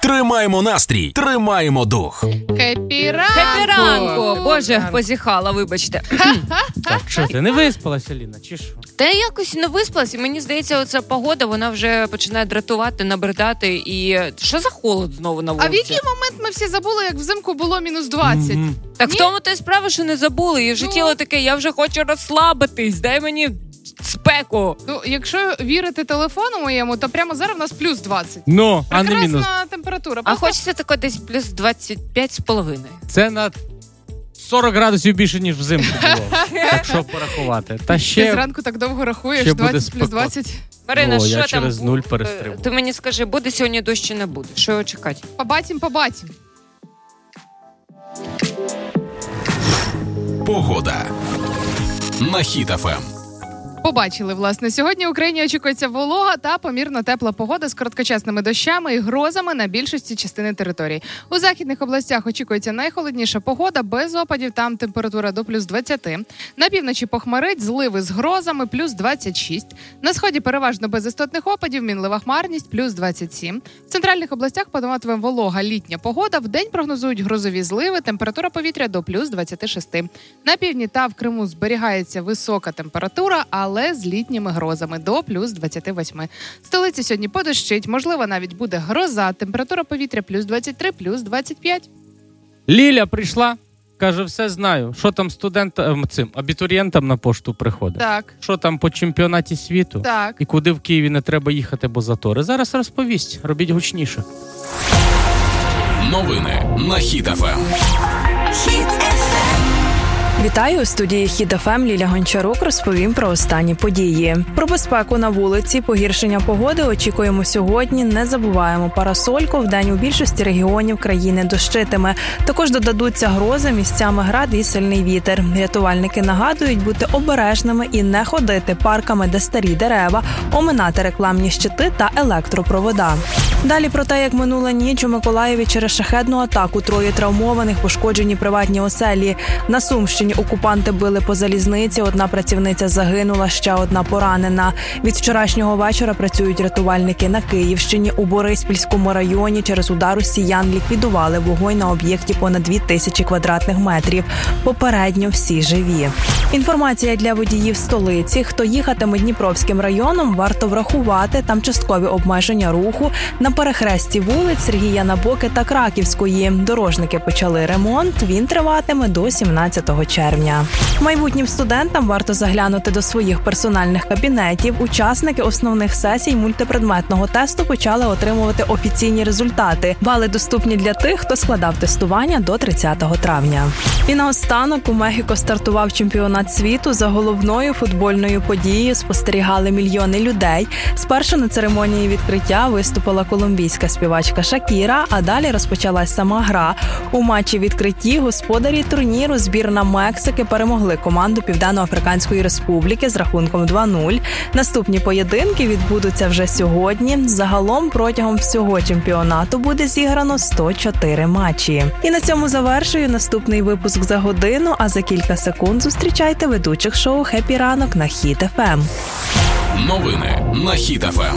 Тримаємо настрій, тримаємо дух. Хеппі ранку! Боже, позіхала, вибачте. Так, що ти, не виспалася, Ліна, чи що? Та я якось не виспалась, і мені здається, оця погода, вона вже починає дратувати, набридати. І що за холод знову на вулиці? А в який момент ми всі забули, як взимку було мінус 20? Так в тому то й справа, що не забули. І вже тіло таке, я вже хочу розслабитись, дай мені спеку. Ну, якщо вірити телефону моєму, то прямо зараз в нас плюс 20. Ну, а не мінус. Прекрасна температура. А хочеться тако десь плюс 25,5. Це на 40 градусів більше, ніж взимку було. Якщо порахувати. Та Ти ще зранку так довго рахуєш, ще буде 20 плюс спекотно. 20. Марина, я що там? через 0 перестрибую. Ти мені скажи, буде сьогодні дощ чи не буде? Що його чекати? Побачим. Погода на Хіт ФМ. Побачили, власне. Сьогодні в Україні очікується волога та помірно тепла погода з короткочасними дощами і грозами на більшості частини території. У західних областях очікується найхолодніша погода, без опадів, там температура до плюс 20. На півночі похмарить, зливи з грозами, плюс 26. На сході переважно без істотних опадів, мінлива хмарність, плюс 27. В центральних областях пануватиме волога літня погода, вдень прогнозують грозові зливи, температура повітря до плюс 26. На півдні та в Криму зберігається висока температура, але з літніми грозами до плюс 28. В столиці сьогодні подощить, можливо, навіть буде гроза, температура повітря плюс 23, плюс 25. Ліля прийшла, каже, все знаю. Що там абітурієнтам на пошту приходить? Так. Що там по чемпіонаті світу? Так. І куди в Києві не треба їхати, бо затори. Зараз розповість, робіть гучніше. Новини на Хіт ФМ. Вітаю, у студії Хіт ФМ Ліля Гончарук розповім про останні події. Про безпеку на вулиці, погіршення погоди очікуємо сьогодні. Не забуваємо парасольку. Вдень у більшості регіонів країни дощитиме. Також додадуться грози, місцями град і сильний вітер. Рятувальники нагадують бути обережними і не ходити парками, де старі дерева, оминати рекламні щити та електропровода. Далі про те, як минула ніч у Миколаєві через шахедну атаку. 3 травмованих, пошкоджені приватні оселі. На Сумщині окупанти били по залізниці, 1 працівниця загинула, ще 1 поранена. Від вчорашнього вечора працюють рятувальники на Київщині. У Бориспільському районі через удар росіян ліквідували вогонь на об'єкті понад 2000 квадратних метрів. Попередньо всі живі. Інформація для водіїв столиці. Хто їхатиме Дніпровським районом, варто врахувати там часткові обмеження руху на перехресті вулиць Сергія Набоки та Краківської. Дорожники почали ремонт, він триватиме до 17 червня. Майбутнім студентам варто заглянути до своїх персональних кабінетів. Учасники основних сесій мультипредметного тесту почали отримувати офіційні результати. Бали доступні для тих, хто складав тестування до 30 травня. І наостанок у Мехіко стартував чемпіонат світу. За головною футбольною подією спостерігали мільйони людей. Спершу на церемонії відкриття виступила колумбійська співачка Шакіра, а далі розпочалась сама гра. У матчі відкритті господарі турніру збірна Мексики перемогли команду Південно-Африканської Республіки з рахунком 2-0. Наступні поєдинки відбудуться вже сьогодні. Загалом протягом всього чемпіонату буде зіграно 104 матчі. І на цьому завершую наступний випуск за годину, а за кілька секунд зустрічайте ведучих шоу «Хеппі ранок» на Хіт ФМ. Новини на Хіт ФМ.